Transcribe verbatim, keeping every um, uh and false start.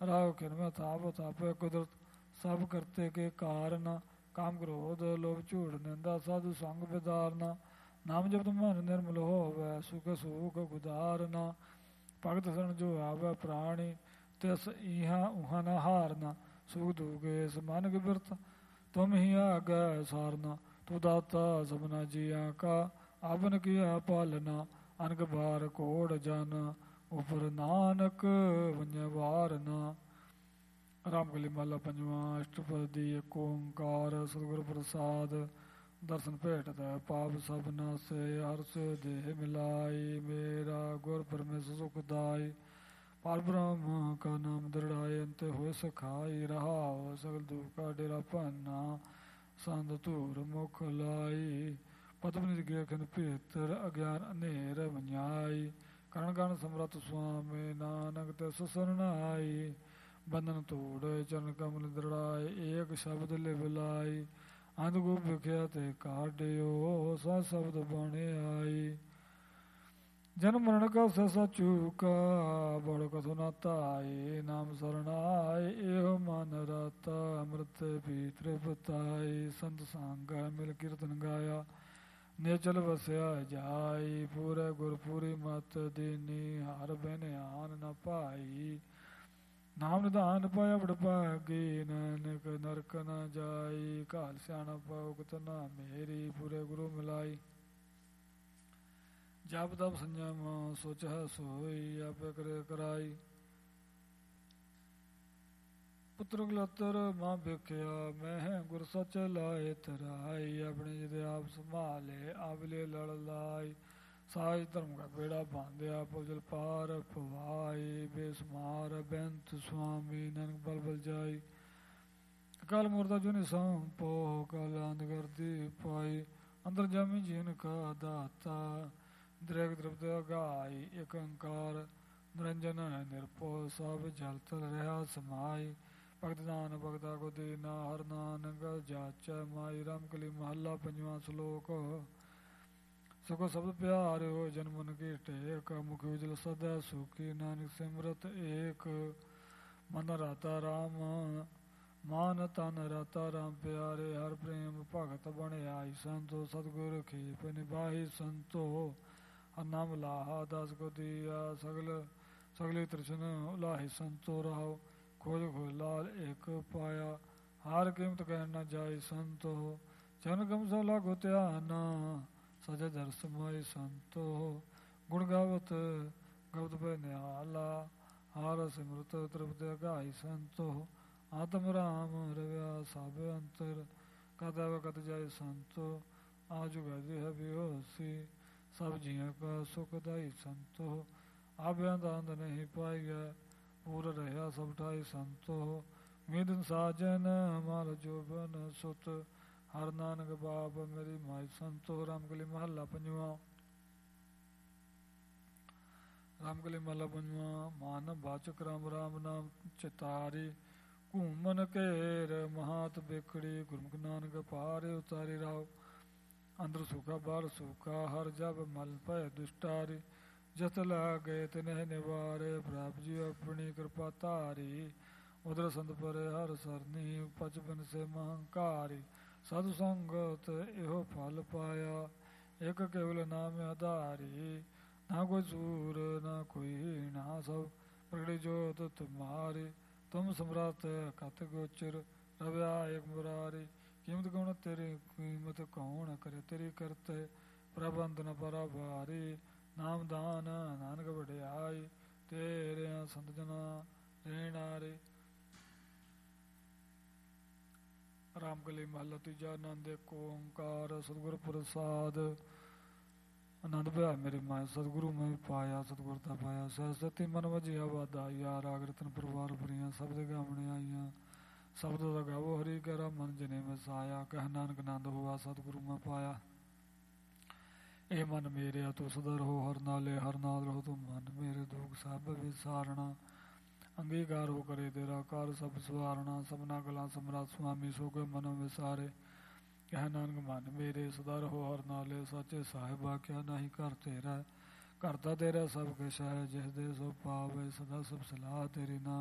राव किनमें ताप तापे कुदरत सब करते के कारण। काम क्रोध लोभ झूठ निंदा साधु संग विदारना। नाम जपत मन निर्मल होवै सुख सुख गुदारना। भगत शरण जो आवे प्राणी तिस इहा उहा न हारना। सुख दुखे समान के बिरत तुम ही आगे सारना। तू दाता सबना जिया का आपन किया पालना। अनक बार कोड़ जन उपर नानक वन्य वारना। रामकली महला पंजवा अष्टपदी एक ओंकार सतगुर प्रसाद। दर्शन भेटत पाप सब नासे हर्ष देह मिलाई। मेरा गुर परमेश्वर सुखदाई पार ब्रह्म का नाम दृढ़ाई। अंत हो सखाई रहाओ सगल दुख का डेरा पन्ना। संत धूर मुख लाई पद्मनि गेखन पीतर अज्ञान अनेर वन्याई। करण गण समरथ स्वामी नानक ते सुसरनाई। बंधन तोड़ चरण कमल दृढ़ाए एक शब्द लिवलाई। अंध गो विख्या ते काटियो सा शब्द बने आई। जन्म मरण का ससा चूका बड़ कथो न ताई। नाम शरणाय एहो मन रता अमृत भीतर बताई। संत संग मिल कीर्तन गाया नेचल बसया जाई। पूरे गुरपुरी मत दीनी हर बिन आन न पाई। नाम निधान पाया बड़ भागी नानक नरक न जाई। काल स्याणा भुगत ना मेरी पूरे गुरु मिलाई। जप तप संयम सोच है सोई आपे करे कराई। पुत्र गलतर मां भिखिया मैं है गुर सच लाए तराई। अपने जिद आप संभाले आवले लड़ लाई। साज धर्म का बेड़ा बांध्या पुजल पार पवाई। बेसमार बेंत स्वामी नानक बल बल जाई। अकाल मूर्ता जुनि संपो काल अंध कर दी पाई। अंदर जामी जिन का दाता द्रेग द्रव्य गाई। एक अंकार निरंजन निरपो सब जल तल रहा समाई। भगत दान भगता को दीना हर नानक जाच माई। रामकली महला पंजवा श्लोक। सको शब्द प्यार हो जन मन की टेक। मुख उजल सदा सुखी नानक सिमरत एक। मन राता राम मान तन राता राम प्यारे। हर प्रेम भगत बने आई संतो। सतगुर खेप निभाई संतो। हर नाम लाहा दास को दिया सगल सगली तृष्ण उलाही संतो रहो। खोज खोज लाल एक पाया हार कीमत कह न जाई संतो। जन कम सो लागो त्याना सजा दर्श माई संतो। गुण गावत गवत पे निहाला हार सिमरत तृप्त गाई संतो। आत्म राम रव्या सब अंतर कदव कत जाय संतो। आज गति है बेहोशी सब जिया का सुखदाई संतो। आभ्यंत अंत नहीं पाइया पूर रहा सब ठाई संतो। मिदन साजन माल जोबन सुत हर नानक बाप मेरी माई संतो। रामकली महला पंजवा। रामकली महला पंजवा। मान वाचक राम राम नाम चितारी। घूमन केर महात बिखड़ी गुरमुख नानक पारे उतारी राव। अंदर सुखा बार सुखा हर जब मल पय दुष्टारी। जत लागे तिन्ह निवारे प्रभ जी अपनी कृपा तारी। उधर संत पर हर सरनी पचपन से महंकारी। साधु संगत एहो फल पाया एक केवल नाम आधारी। ना कोई सूर ना कोई ना सब प्रगटी जोत तुम्हारी। तुम सम्राट कत गोचर रव्या एक मुरारी। कीमत कौन तेरी कीमत कौन करे तेरी करते। प्रबंध न परा भारी नाम दान नानक वड्याई। तेरे संत जना रेणारे। रामकली महला तीजा। आनंद एक ओंकार सतगुर प्रसाद। आनंद भया मेरी माया सतगुरु में पाया सतगुर दा पाया। सरस्वती मन वजिया वादा या राग रतन परवार भरिया शब्द गावने आईया। शब्द दा गावो हरि करा मन जने में साया। कह नानक आनंद हुआ सतगुरु में पाया। ए मन मेरे तू सदा रहो हर नाले हर नाल रहो तू मन मेरे दुख सब विसारना। अंगीकार हो करे तेरा कार सब सवारना। सबना गला सम्राट स्वामी सो के मन विसारे। कह नानक मन मेरे सदा रहो हर नाले। सचे साहिबा क्या नहीं कर तेरा करता तेरा सब किश है। जिस दे सो पावे सदा सब सलाह तेरी नाम।